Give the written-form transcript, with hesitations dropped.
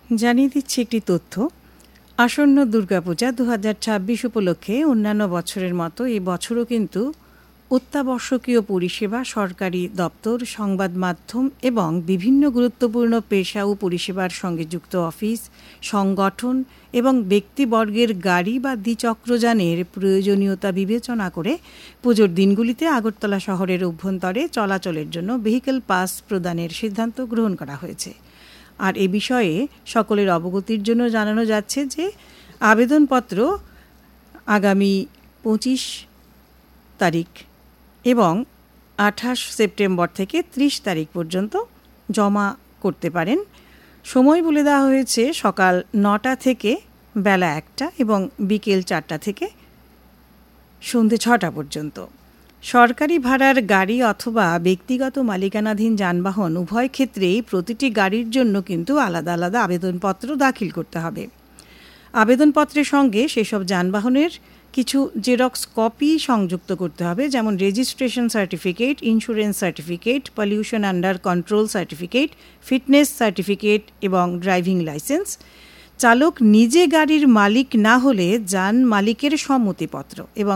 জানিয়ে দিচ্ছি একটি তথ্য। আসন্ন দুর্গাপূজা 2026 উপলক্ষে অন্যান্য বছরের মতো এই বছরও কিন্তু অত্যাবশ্যকীয় পরিষেবা, সরকারি দপ্তর, সংবাদ মাধ্যম এবং বিভিন্ন গুরুত্বপূর্ণ পেশা ও পরিষেবার সঙ্গে যুক্ত অফিস, সংগঠন এবং ব্যক্তিবর্গের গাড়ি বা দ্বিচক্রযানের প্রয়োজনীয়তা বিবেচনা করে পুজোর দিনগুলিতে আগরতলা শহরের অভ্যন্তরে চলাচলের জন্য ভেহিক্যাল পাস প্রদানের সিদ্ধান্ত গ্রহণ করা হয়েছে। আর এ বিষয়ে সকলের অবগতির জন্য জানানো যাচ্ছে যে আবেদনপত্র আগামী 25 তারিখ এবং 28 সেপ্টেম্বর থেকে 30 তারিখ পর্যন্ত জমা করতে পারেন। সময় বলে দেওয়া হয়েছে সকাল 9টা থেকে বেলা 1টা এবং বিকেল 4টা থেকে সন্ধে 6টা পর্যন্ত। সরকারি ভাড়ার গাড়ি অথবা ব্যক্তিগত মালিকানাধীন যানবাহন উভয় ক্ষেত্রেই প্রতিটি গাড়ির জন্য কিন্তু আলাদা আলাদা আবেদনপত্র দাখিল করতে হবে। আবেদনপত্রের সঙ্গে সেসব যানবাহনের কিছু জেরক্স কপি সংযুক্ত করতে হবে, যেমন registration certificate, insurance certificate, pollution under control certificate, fitness certificate এবং ড্রাইভিং লাইসেন্স। চালক নিজে গাড়ির মালিক না হলে যান মালিকের সম্মতিপত্র এবং